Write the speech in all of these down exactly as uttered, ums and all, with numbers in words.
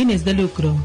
fines de lucro.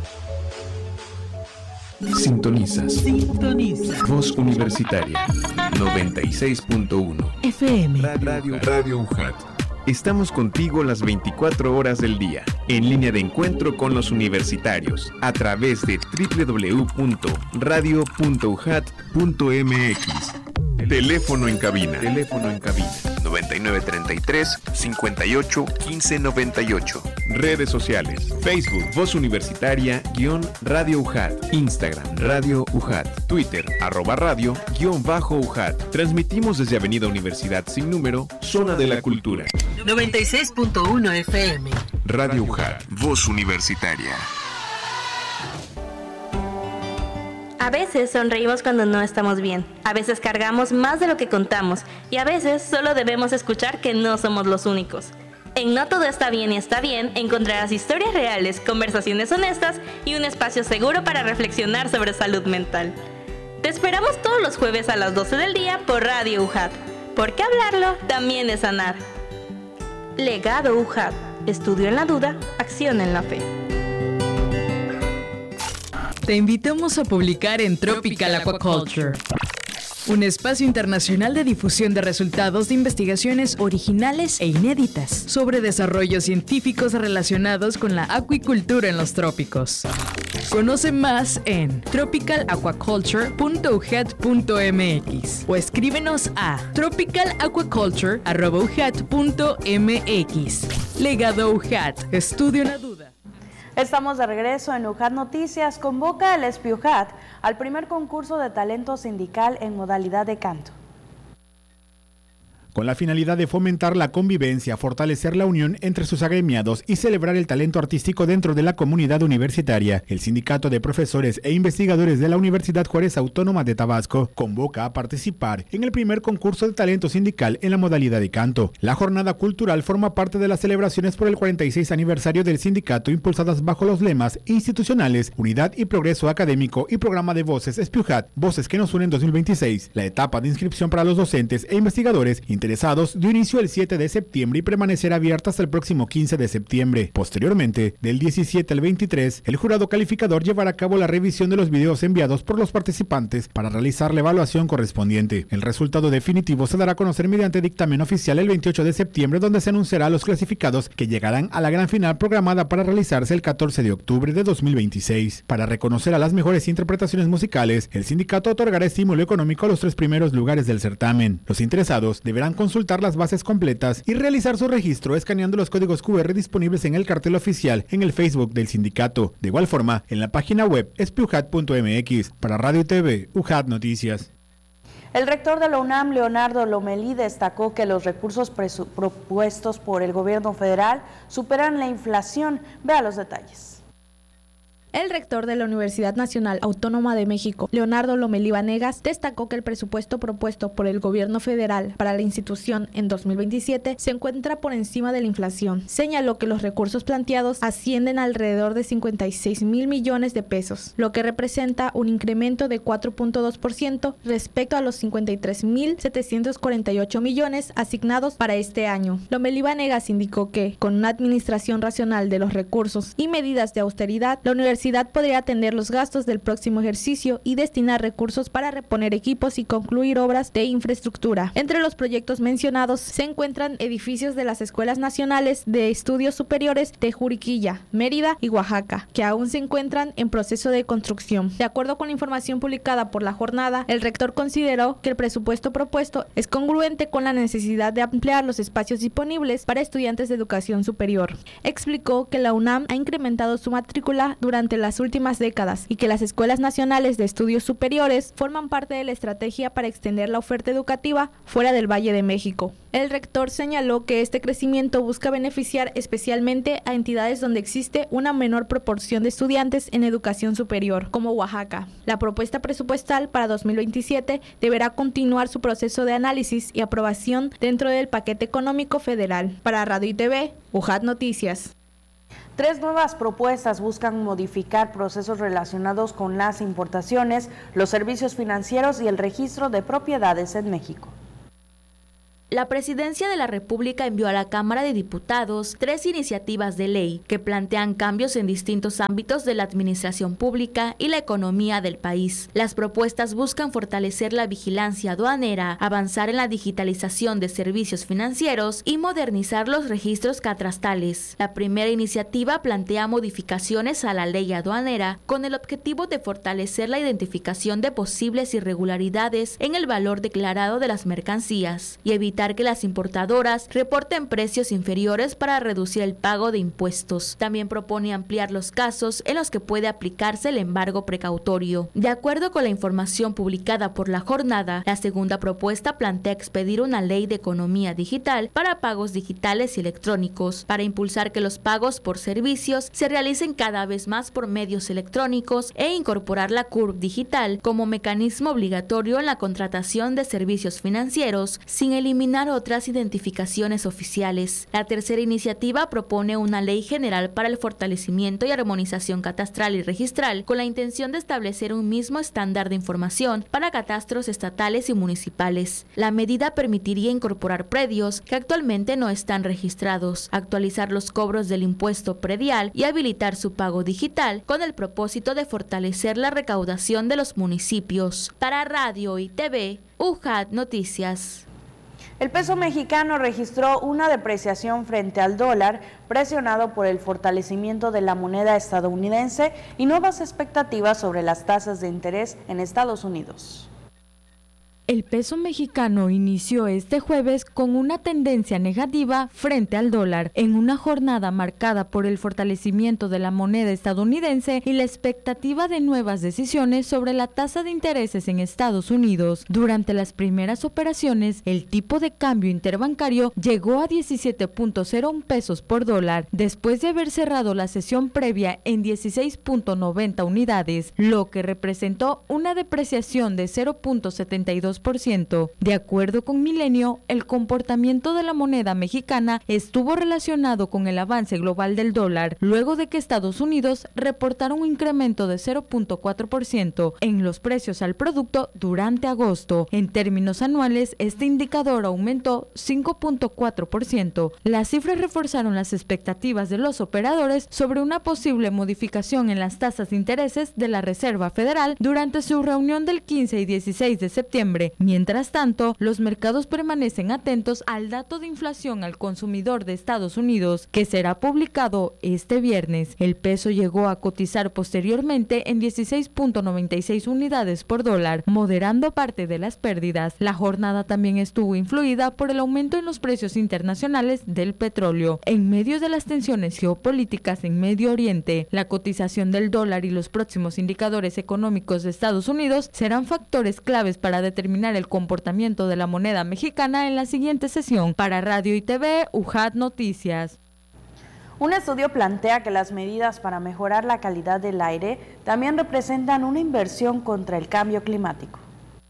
Sintonizas. Sintoniza. Voz Universitaria noventa y seis punto uno F M. Radio, Radio U J A T. Estamos contigo las veinticuatro horas del día, en línea de encuentro con los universitarios, a través de doble u doble u doble u punto radio punto u j a t punto m x. Teléfono en cabina. Teléfono en cabina. noventa y nueve treinta y tres, cincuenta y ocho, quince noventa y ocho. Redes sociales. Facebook, Voz Universitaria, guión Radio U J A T. Instagram, Radio U J A T. Twitter, arroba radio, guión bajo U J A T. Transmitimos desde Avenida Universidad Sin Número, Zona de la Cultura. noventa y seis punto uno F M. Radio U J A T. Voz Universitaria. A veces sonreímos cuando no estamos bien, a veces cargamos más de lo que contamos y a veces solo debemos escuchar que no somos los únicos. En No Todo Está Bien y Está Bien encontrarás historias reales, conversaciones honestas y un espacio seguro para reflexionar sobre salud mental. Te esperamos todos los jueves a las doce del día por Radio U J A T, porque hablarlo también es sanar. Legado U J A T, estudio en la duda, acción en la fe. Te invitamos a publicar en Tropical Aquaculture, un espacio internacional de difusión de resultados de investigaciones originales e inéditas sobre desarrollos científicos relacionados con la acuicultura en los trópicos. Conoce más en tropical aquaculture punto u j a t punto m x o escríbenos a tropical aquaculture arroba u j a t punto m x. Legado U J A T, estudio en la duda. Estamos de regreso en U J A T Noticias. Convoca el S P I U J A T al primer concurso de talento sindical en modalidad de canto. Con la finalidad de fomentar la convivencia, fortalecer la unión entre sus agremiados y celebrar el talento artístico dentro de la comunidad universitaria, el Sindicato de Profesores e Investigadores de la Universidad Juárez Autónoma de Tabasco convoca a participar en el primer concurso de talento sindical en la modalidad de canto. La jornada cultural forma parte de las celebraciones por el cuarenta y seis aniversario del sindicato, impulsadas bajo los lemas institucionales, unidad y progreso académico y programa de voces S P I U J A T, Voces que nos unen dos mil veintiséis. La etapa de inscripción para los docentes e investigadores interesados dio inicio el siete de septiembre y permanecerá abierta hasta el próximo quince de septiembre. Posteriormente, del diecisiete al veintitrés, el jurado calificador llevará a cabo la revisión de los videos enviados por los participantes para realizar la evaluación correspondiente. El resultado definitivo se dará a conocer mediante dictamen oficial el veintiocho de septiembre, donde se anunciará a los clasificados que llegarán a la gran final programada para realizarse el catorce de octubre de dos mil veintiséis. Para reconocer a las mejores interpretaciones musicales, el sindicato otorgará estímulo económico a los tres primeros lugares del certamen. Los interesados deberán consultar las bases completas y realizar su registro escaneando los códigos Q R disponibles en el cartel oficial en el Facebook del sindicato. De igual forma, en la página web s p i u j a t punto m x. Para Radio y T V, U J A T Noticias. El rector de la UNAM, Leonardo Lomelí, destacó que los recursos propuestos por el gobierno federal superan la inflación. Vea los detalles. El rector de la Universidad Nacional Autónoma de México, Leonardo Lomelí Vanegas, destacó que el presupuesto propuesto por el gobierno federal para la institución en dos mil veintisiete se encuentra por encima de la inflación. Señaló que los recursos planteados ascienden a alrededor de cincuenta y seis mil millones de pesos, lo que representa un incremento de cuatro punto dos por ciento respecto a los cincuenta y tres mil setecientos cuarenta y ocho millones asignados para este año. Lomelí Vanegas indicó que, con una administración racional de los recursos y medidas de austeridad, la universidad podría atender los gastos del próximo ejercicio y destinar recursos para reponer equipos y concluir obras de infraestructura. Entre los proyectos mencionados se encuentran edificios de las Escuelas Nacionales de Estudios Superiores de Juriquilla, Mérida y Oaxaca, que aún se encuentran en proceso de construcción. De acuerdo con la información publicada por la jornada, el rector consideró que el presupuesto propuesto es congruente con la necesidad de ampliar los espacios disponibles para estudiantes de educación superior. Explicó que la UNAM ha incrementado su matrícula durante las últimas décadas y que las escuelas nacionales de estudios superiores forman parte de la estrategia para extender la oferta educativa fuera del Valle de México. El rector señaló que este crecimiento busca beneficiar especialmente a entidades donde existe una menor proporción de estudiantes en educación superior, como Oaxaca. La propuesta presupuestal para dos mil veintisiete deberá continuar su proceso de análisis y aprobación dentro del paquete económico federal. Para Radio y T V, U J A T Noticias. Tres nuevas propuestas buscan modificar procesos relacionados con las importaciones, los servicios financieros y el registro de propiedades en México. La Presidencia de la República envió a la Cámara de Diputados tres iniciativas de ley que plantean cambios en distintos ámbitos de la administración pública y la economía del país. Las propuestas buscan fortalecer la vigilancia aduanera, avanzar en la digitalización de servicios financieros y modernizar los registros catastrales. La primera iniciativa plantea modificaciones a la ley aduanera con el objetivo de fortalecer la identificación de posibles irregularidades en el valor declarado de las mercancías y evitar que las importadoras reporten precios inferiores para reducir el pago de impuestos. También propone ampliar los casos en los que puede aplicarse el embargo precautorio. De acuerdo con la información publicada por La Jornada, la segunda propuesta plantea expedir una ley de economía digital para pagos digitales y electrónicos, para impulsar que los pagos por servicios se realicen cada vez más por medios electrónicos e incorporar la C U R P digital como mecanismo obligatorio en la contratación de servicios financieros, sin eliminar otras identificaciones oficiales. La tercera iniciativa propone una ley general para el fortalecimiento y armonización catastral y registral, con la intención de establecer un mismo estándar de información para catastros estatales y municipales. La medida permitiría incorporar predios que actualmente no están registrados, actualizar los cobros del impuesto predial y habilitar su pago digital, con el propósito de fortalecer la recaudación de los municipios. Para Radio y T V, U J A T Noticias. El peso mexicano registró una depreciación frente al dólar, presionado por el fortalecimiento de la moneda estadounidense y nuevas expectativas sobre las tasas de interés en Estados Unidos. El peso mexicano inició este jueves con una tendencia negativa frente al dólar, en una jornada marcada por el fortalecimiento de la moneda estadounidense y la expectativa de nuevas decisiones sobre la tasa de intereses en Estados Unidos. Durante las primeras operaciones, el tipo de cambio interbancario llegó a diecisiete punto cero uno pesos por dólar, después de haber cerrado la sesión previa en dieciséis punto noventa unidades, lo que representó una depreciación de cero punto setenta y dos por ciento. De acuerdo con Milenio, el comportamiento de la moneda mexicana estuvo relacionado con el avance global del dólar, luego de que Estados Unidos reportara un incremento de cero punto cuatro por ciento en los precios al producto durante agosto. En términos anuales, este indicador aumentó cinco punto cuatro por ciento. Las cifras reforzaron las expectativas de los operadores sobre una posible modificación en las tasas de intereses de la Reserva Federal durante su reunión del quince y dieciséis de septiembre. Mientras tanto, los mercados permanecen atentos al dato de inflación al consumidor de Estados Unidos, que será publicado este viernes. El peso llegó a cotizar posteriormente en dieciséis punto noventa y seis unidades por dólar, moderando parte de las pérdidas. La jornada también estuvo influida por el aumento en los precios internacionales del petróleo. En medio de las tensiones geopolíticas en Medio Oriente, la cotización del dólar y los próximos indicadores económicos de Estados Unidos serán factores claves para determinar el comportamiento de la moneda mexicana en la siguiente sesión. Para Radio y T V, U J A T Noticias. Un estudio plantea que las medidas para mejorar la calidad del aire también representan una inversión contra el cambio climático.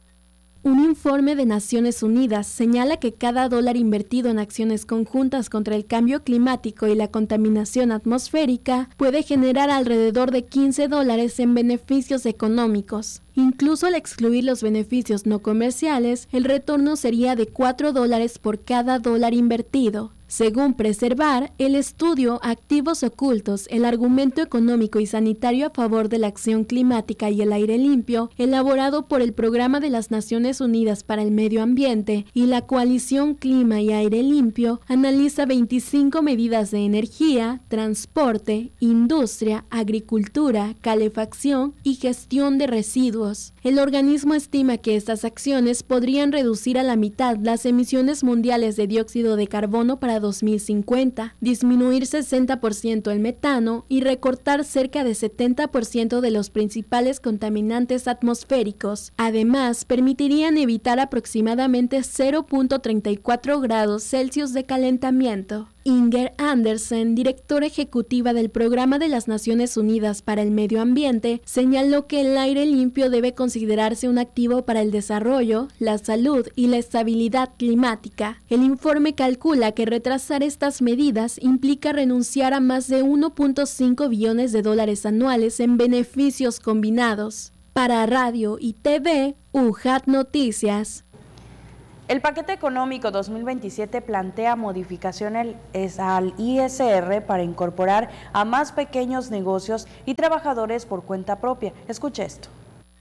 Un informe de Naciones Unidas señala que cada dólar invertido en acciones conjuntas contra el cambio climático y la contaminación atmosférica puede generar alrededor de quince dólares en beneficios económicos. Incluso al excluir los beneficios no comerciales, el retorno sería de cuatro dólares por cada dólar invertido. Según Preservar, el estudio Activos Ocultos, el argumento económico y sanitario a favor de la acción climática y el aire limpio, elaborado por el Programa de las Naciones Unidas para el Medio Ambiente y la Coalición Clima y Aire Limpio, analiza veinticinco medidas de energía, transporte, industria, agricultura, calefacción y gestión de residuos. El organismo estima que estas acciones podrían reducir a la mitad las emisiones mundiales de dióxido de carbono para dos mil cincuenta, disminuir sesenta por ciento el metano y recortar cerca de setenta por ciento de los principales contaminantes atmosféricos. Además, permitirían evitar aproximadamente cero punto treinta y cuatro grados Celsius de calentamiento. Inger Andersen, directora ejecutiva del Programa de las Naciones Unidas para el Medio Ambiente, señaló que el aire limpio debe considerarse un activo para el desarrollo, la salud y la estabilidad climática. El informe calcula que retrasar estas medidas implica renunciar a más de uno punto cinco billones de dólares anuales en beneficios combinados. Para Radio y T V, U J A T Noticias. El paquete económico dos mil veintisiete plantea modificaciones al I S R para incorporar a más pequeños negocios y trabajadores por cuenta propia. Escuche esto.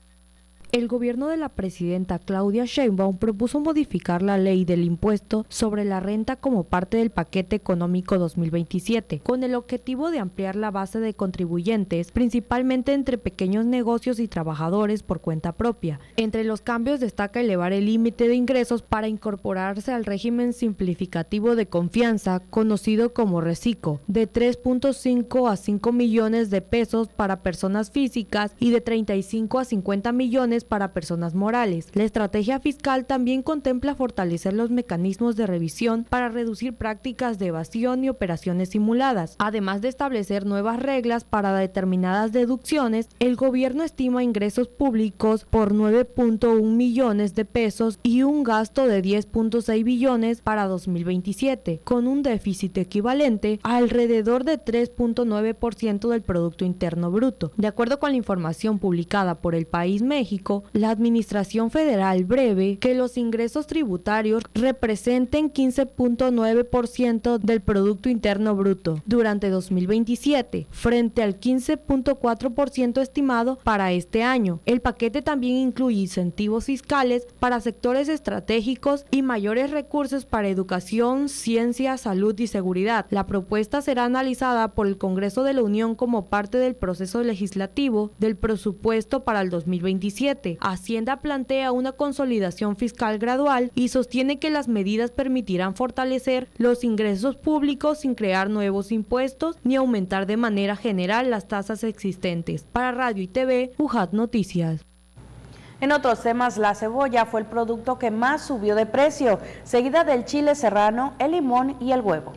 El gobierno de la presidenta Claudia Sheinbaum propuso modificar la ley del impuesto sobre la renta como parte del paquete económico dos mil veintisiete, con el objetivo de ampliar la base de contribuyentes, principalmente entre pequeños negocios y trabajadores por cuenta propia. Entre los cambios destaca elevar el límite de ingresos para incorporarse al régimen simplificativo de confianza, conocido como RECICO, de tres punto cinco a cinco millones de pesos para personas físicas y de treinta y cinco a cincuenta millones para personas morales. La estrategia fiscal también contempla fortalecer los mecanismos de revisión para reducir prácticas de evasión y operaciones simuladas. Además de establecer nuevas reglas para determinadas deducciones, el gobierno estima ingresos públicos por nueve punto uno millones de pesos y un gasto de diez punto seis billones para dos mil veintisiete, con un déficit equivalente a alrededor de tres punto nueve por ciento del Producto Interno Bruto. De acuerdo con la información publicada por El País México, la Administración Federal prevé que los ingresos tributarios representen quince punto nueve por ciento del Producto Interno Bruto durante dos mil veintisiete, frente al quince punto cuatro por ciento estimado para este año. El paquete también incluye incentivos fiscales para sectores estratégicos y mayores recursos para educación, ciencia, salud y seguridad. La propuesta será analizada por el Congreso de la Unión como parte del proceso legislativo del presupuesto para el dos mil veintisiete. Hacienda plantea una consolidación fiscal gradual y sostiene que las medidas permitirán fortalecer los ingresos públicos sin crear nuevos impuestos ni aumentar de manera general las tasas existentes. Para Radio y T V, U J A T Noticias. En otros temas, la cebolla fue el producto que más subió de precio, seguida del chile serrano, el limón y el huevo.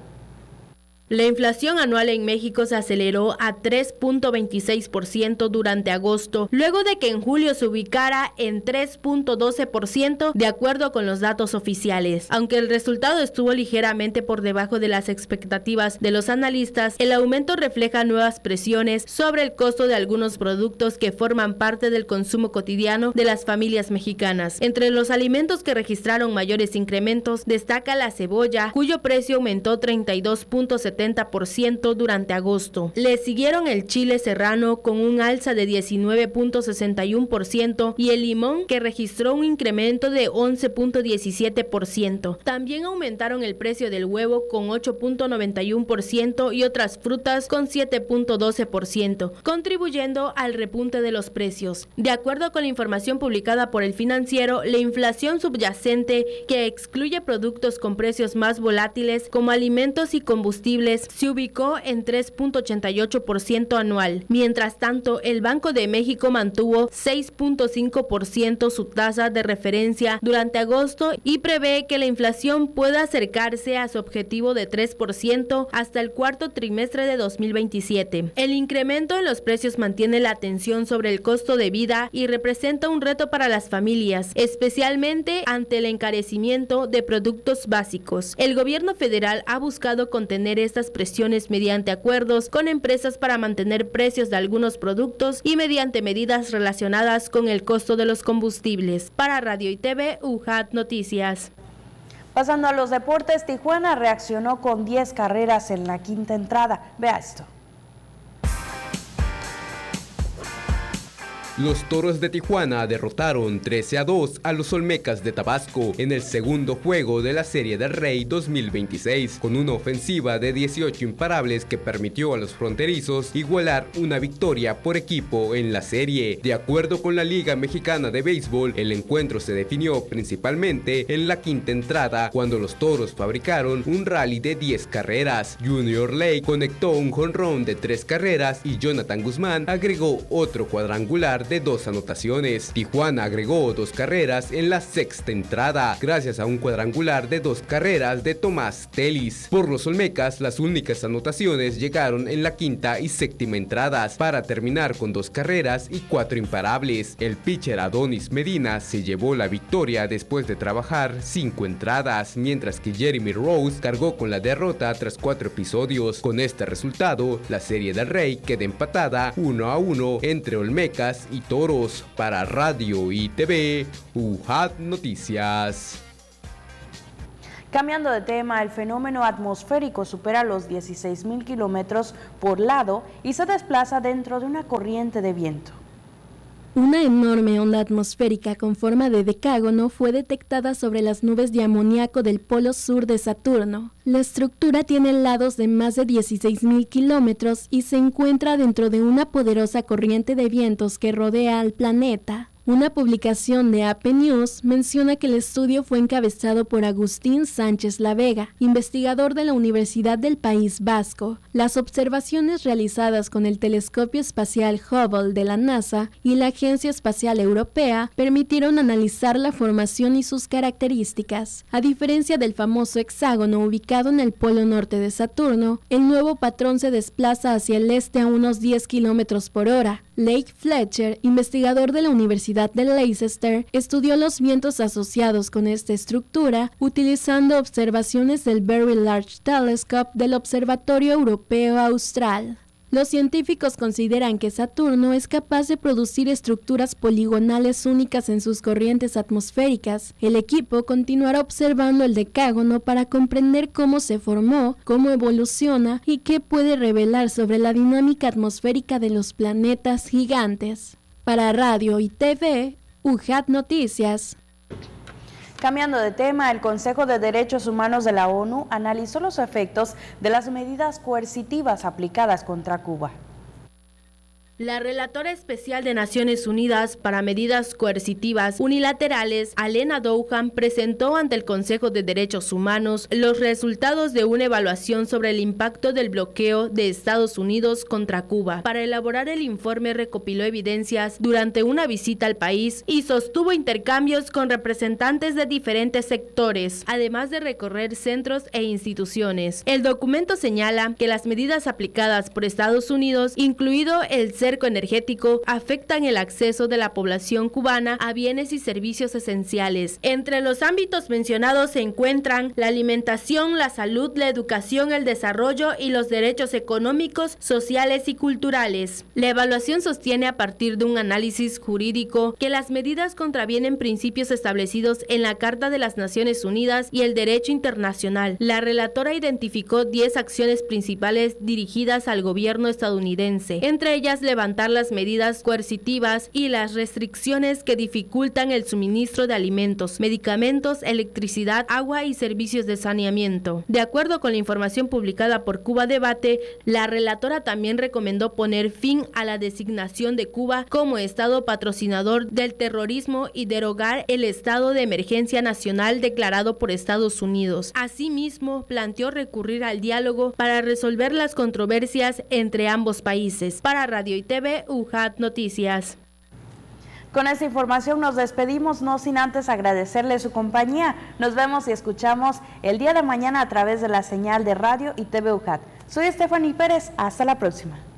La inflación anual en México se aceleró a tres punto veintiséis por ciento durante agosto, luego de que en julio se ubicara en tres punto doce por ciento de acuerdo con los datos oficiales. Aunque el resultado estuvo ligeramente por debajo de las expectativas de los analistas, el aumento refleja nuevas presiones sobre el costo de algunos productos que forman parte del consumo cotidiano de las familias mexicanas. Entre los alimentos que registraron mayores incrementos, destaca la cebolla, cuyo precio aumentó treinta y dos punto setenta por ciento durante agosto. Le siguieron el chile serrano con un alza de diecinueve punto sesenta y uno por ciento y el limón, que registró un incremento de once punto diecisiete por ciento. También aumentaron el precio del huevo con ocho punto noventa y uno por ciento y otras frutas con siete punto doce por ciento, contribuyendo al repunte de los precios. De acuerdo con la información publicada por El Financiero, la inflación subyacente, que excluye productos con precios más volátiles como alimentos y combustibles, se ubicó en tres punto ochenta y ocho por ciento anual. Mientras tanto, el Banco de México mantuvo seis punto cinco por ciento su tasa de referencia durante agosto y prevé que la inflación pueda acercarse a su objetivo de tres por ciento hasta el cuarto trimestre de dos mil veintisiete. El incremento en los precios mantiene la atención sobre el costo de vida y representa un reto para las familias, especialmente ante el encarecimiento de productos básicos. El gobierno federal ha buscado contener estas presiones mediante acuerdos con empresas para mantener precios de algunos productos y mediante medidas relacionadas con el costo de los combustibles. Para Radio y T V, U J A T Noticias. Pasando a los deportes, Tijuana reaccionó con diez carreras en la quinta entrada. Vea esto. Los Toros de Tijuana derrotaron trece a dos a los Olmecas de Tabasco en el segundo juego de la Serie del Rey dos mil veintiséis, con una ofensiva de dieciocho imparables que permitió a los fronterizos igualar una victoria por equipo en la serie. De acuerdo con la Liga Mexicana de Béisbol, el encuentro se definió principalmente en la quinta entrada, cuando los Toros fabricaron un rally de diez carreras. Junior Lake conectó un jonrón de tres carreras y Jonathan Guzmán agregó otro cuadrangular de dos anotaciones. Tijuana agregó dos carreras en la sexta entrada, gracias a un cuadrangular de dos carreras de Tomás Telis. Por los Olmecas, las únicas anotaciones llegaron en la quinta y séptima entradas, para terminar con dos carreras y cuatro imparables. El pitcher Adonis Medina se llevó la victoria después de trabajar cinco entradas, mientras que Jeremy Rose cargó con la derrota tras cuatro episodios. Con este resultado, la Serie del Rey queda empatada uno a uno entre Olmecas y Toros. Para Radio y T V, U J A T Noticias. Cambiando de tema, el fenómeno atmosférico supera los dieciséis mil kilómetros por lado y se desplaza dentro de una corriente de viento. Una enorme onda atmosférica con forma de decágono fue detectada sobre las nubes de amoníaco del polo sur de Saturno. La estructura tiene lados de más de dieciséis mil kilómetros y se encuentra dentro de una poderosa corriente de vientos que rodea al planeta. Una publicación de A P News menciona que el estudio fue encabezado por Agustín Sánchez La Vega, investigador de la Universidad del País Vasco. Las observaciones realizadas con el telescopio espacial Hubble de la NASA y la Agencia Espacial Europea permitieron analizar la formación y sus características. A diferencia del famoso hexágono ubicado en el polo norte de Saturno, el nuevo patrón se desplaza hacia el este a unos diez kilómetros por hora. Lake Fletcher, investigador de la Universidad de Leicester, estudió los vientos asociados con esta estructura utilizando observaciones del Very Large Telescope del Observatorio Europeo Austral. Los científicos consideran que Saturno es capaz de producir estructuras poligonales únicas en sus corrientes atmosféricas. El equipo continuará observando el decágono para comprender cómo se formó, cómo evoluciona y qué puede revelar sobre la dinámica atmosférica de los planetas gigantes. Para Radio y T V, U J A T Noticias. Cambiando de tema, el Consejo de Derechos Humanos de la ONU analizó los efectos de las medidas coercitivas aplicadas contra Cuba. La relatora especial de Naciones Unidas para medidas coercitivas unilaterales, Alena Douhan, presentó ante el Consejo de Derechos Humanos los resultados de una evaluación sobre el impacto del bloqueo de Estados Unidos contra Cuba. Para elaborar el informe recopiló evidencias durante una visita al país y sostuvo intercambios con representantes de diferentes sectores, además de recorrer centros e instituciones. El documento señala que las medidas aplicadas por Estados Unidos, incluido el cerco energético, afectan el acceso de la población cubana a bienes y servicios esenciales. Entre los ámbitos mencionados se encuentran la alimentación, la salud, la educación, el desarrollo y los derechos económicos, sociales y culturales. La evaluación sostiene a partir de un análisis jurídico que las medidas contravienen principios establecidos en la Carta de las Naciones Unidas y el derecho internacional. La relatora identificó diez acciones principales dirigidas al gobierno estadounidense, entre ellas levantar las medidas coercitivas y las restricciones que dificultan el suministro de alimentos, medicamentos, electricidad, agua y servicios de saneamiento. De acuerdo con la información publicada por Cuba Debate, la relatora también recomendó poner fin a la designación de Cuba como Estado patrocinador del terrorismo y derogar el estado de emergencia nacional declarado por Estados Unidos. Asimismo, planteó recurrir al diálogo para resolver las controversias entre ambos países. Para Radio y T V, U J A T Noticias. Con esta información nos despedimos, no sin antes agradecerle su compañía. Nos vemos y escuchamos el día de mañana a través de la señal de Radio y T V U J A T. Soy Stephanie Pérez, hasta la próxima.